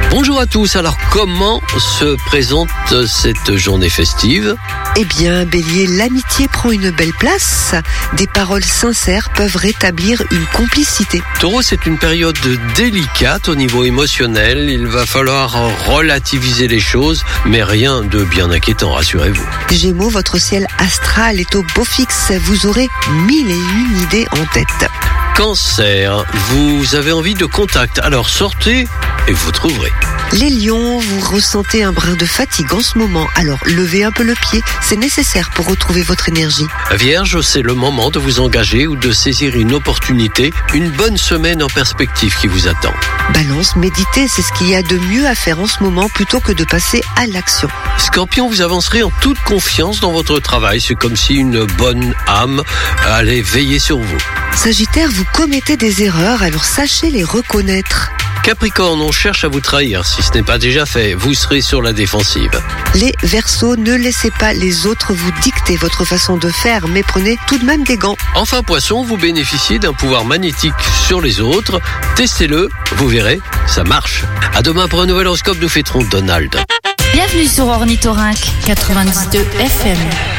Bonjour à tous, alors comment se présente cette journée festive ? Eh bien, Bélier, l'amitié prend une belle place. Des paroles sincères peuvent rétablir une complicité. Taureau, c'est une période délicate au niveau émotionnel. Il va falloir relativiser les choses, mais rien de bien inquiétant, rassurez-vous. Gémeaux, votre ciel astral est au beau fixe. Vous aurez 1001 idées en tête. Cancer, vous avez envie de contact, alors sortez et vous trouverez. Les lions, vous ressentez un brin de fatigue en ce moment. Alors, levez un peu le pied. C'est nécessaire pour retrouver votre énergie. Vierge, c'est le moment de vous engager ou de saisir une opportunité, une bonne semaine en perspective qui vous attend. Balance, méditez, c'est ce qu'il y a de mieux à faire en ce moment plutôt que de passer à l'action. Scorpion, vous avancerez en toute confiance dans votre travail. C'est comme si une bonne âme allait veiller sur vous. Sagittaire, vous commettez des erreurs, alors sachez les reconnaître. Capricorne, on cherche à vous trahir. Si ce n'est pas déjà fait, vous serez sur la défensive. Les Verseaux, ne laissez pas les autres vous dicter votre façon de faire, mais prenez tout de même des gants. Enfin, Poisson, vous bénéficiez d'un pouvoir magnétique sur les autres. Testez-le, vous verrez, ça marche. À demain pour un nouvel horoscope, nous fêterons Donald. Bienvenue sur Ornithorynque 92 FM.